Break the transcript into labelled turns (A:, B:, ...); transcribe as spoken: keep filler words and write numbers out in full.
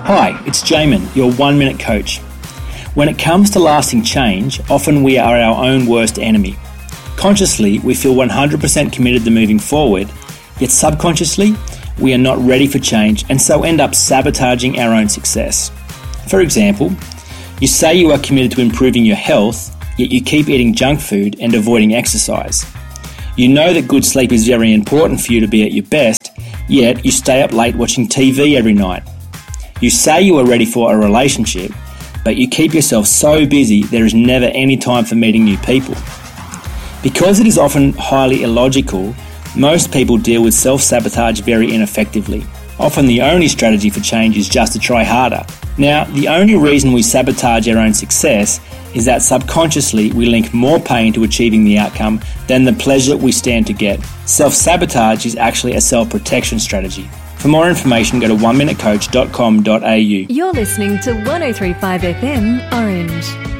A: Hi, it's Jamin, your one-minute coach. When it comes to lasting change, often we are our own worst enemy. Consciously, we feel one hundred percent committed to moving forward, yet subconsciously, we are not ready for change and so end up sabotaging our own success. For example, you say you are committed to improving your health, yet you keep eating junk food and avoiding exercise. You know that good sleep is very important for you to be at your best, yet you stay up late watching T V every night. You say you are ready for a relationship, but you keep yourself so busy there is never any time for meeting new people. Because it is often highly illogical, most people deal with self-sabotage very ineffectively. Often the only strategy for change is just to try harder. Now, the only reason we sabotage our own success is that subconsciously we link more pain to achieving the outcome than the pleasure we stand to get. Self-sabotage is actually a self-protection strategy. For more information, go to one minute coach dot com dot a u.
B: You're listening to one oh three point five F M Orange.